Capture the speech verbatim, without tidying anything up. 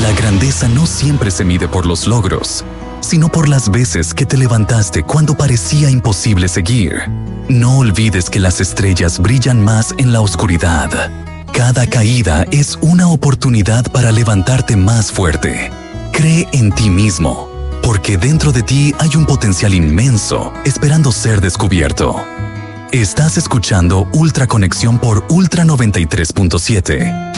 La grandeza no siempre se mide por los logros, sino por las veces que te levantaste cuando parecía imposible seguir. No olvides que las estrellas brillan más en la oscuridad. Cada caída es una oportunidad para levantarte más fuerte. Cree en ti mismo, porque dentro de ti hay un potencial inmenso esperando ser descubierto. Estás escuchando Ultra Conexión por Ultra noventa y tres punto siete.